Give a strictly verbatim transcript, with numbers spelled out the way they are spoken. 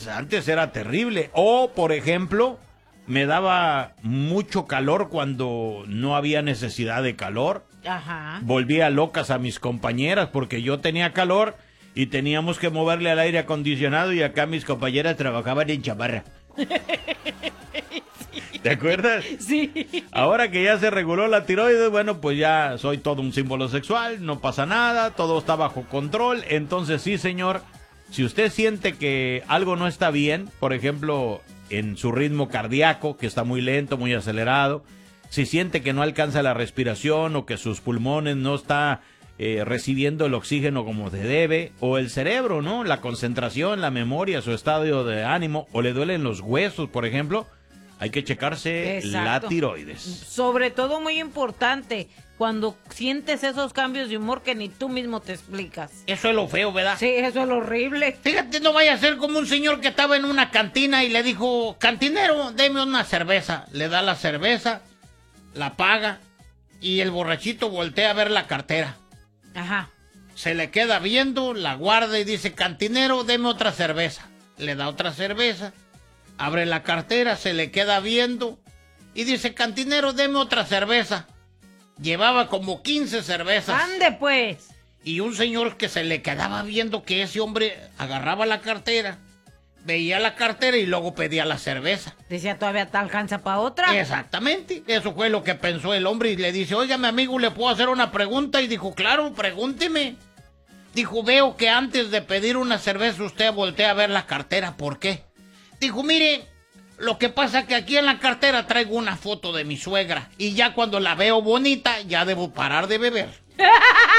antes, antes era terrible. O, por ejemplo, me daba mucho calor cuando no había necesidad de calor. Ajá. Volvía locas a mis compañeras porque yo tenía calor y teníamos que moverle al aire acondicionado y acá mis compañeras trabajaban en chamarra. ¿Te acuerdas? Sí. Ahora que ya se reguló la tiroides, bueno, pues ya soy todo un símbolo sexual, no pasa nada, todo está bajo control. Entonces sí, señor, si usted siente que algo no está bien, por ejemplo, en su ritmo cardíaco, que está muy lento, muy acelerado, si siente que no alcanza la respiración o que sus pulmones no está eh, recibiendo el oxígeno como se debe, o el cerebro, ¿no? La concentración, la memoria, su estado de ánimo, o le duelen los huesos, por ejemplo, hay que checarse Exacto. la tiroides. Sobre todo muy importante, cuando sientes esos cambios de humor que ni tú mismo te explicas. Eso es lo feo, ¿verdad? Sí, eso es lo horrible. Fíjate, no vaya a ser como un señor que estaba en una cantina y le dijo, cantinero, deme una cerveza. Le da la cerveza, la paga y el borrachito voltea a ver la cartera. Ajá. Se le queda viendo, la guarda y dice, cantinero, deme otra cerveza. Le da otra cerveza, abre la cartera, se le queda viendo y dice, cantinero, deme otra cerveza. Llevaba como quince cervezas. ¡Ande pues! Y un señor que se le quedaba viendo que ese hombre agarraba la cartera, veía la cartera y luego pedía la cerveza. Decía, todavía te alcanza para otra. Exactamente, eso fue lo que pensó el hombre y le dice, oiga, mi amigo, ¿le puedo hacer una pregunta? Y dijo, claro, pregúnteme. Dijo, veo que antes de pedir una cerveza usted voltea a ver la cartera, ¿por qué? Dijo, mire, lo que pasa es que aquí en la cartera traigo una foto de mi suegra y ya cuando la veo bonita ya debo parar de beber.